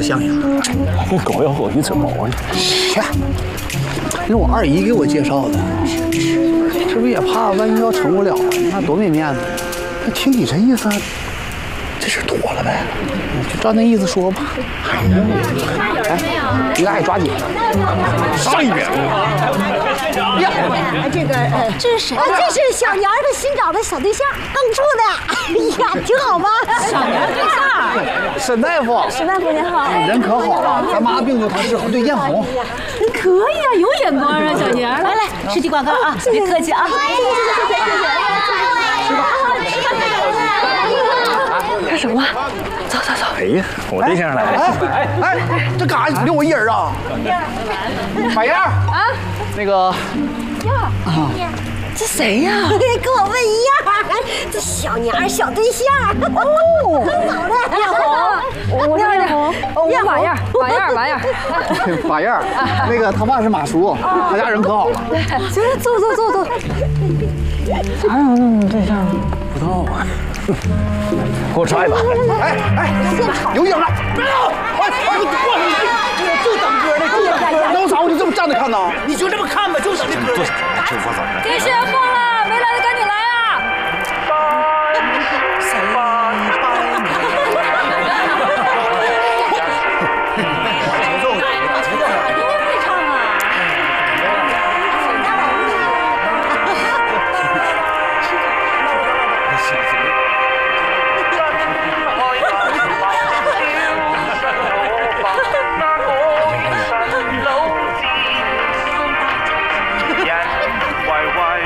像样。 狗咬狗一嘴毛啊！ 切，那是我二姨给我介绍的，这不也怕万一要成不了，那多没面子。那听你这意思，这事妥了呗？就照那意思说吧。哎，你俩也抓紧，上一边。呀， 这是谁？这是小年儿的新找的小对象，刚处的。哎呀，挺好吧？ 小年对象。 沈大夫， 沈大夫您好， 人可好了，咱妈病就他适合对艳红。 你可以啊，有眼光啊，小年。来来，实体广告啊，别客气啊。谢谢。 干什么？ 走。 哎呀，我对象来了。 哎，这干啥？留我一人啊？小燕啊，那个这谁呀？跟我问一样，这小年儿小对象。哦，真好的。艳红， 我是艳红，我马燕， 马燕，那个他爸是马叔，他家人可好了。 行，走。啥时候弄你对象？ 不知道啊。给我抓一把！ 哎，有影了！别动！就等歌呢，能有啥？我就这么站着看呢？你就这么看吧，就等这歌。 电视要放了，没来的赶紧来啊！ 谁呀？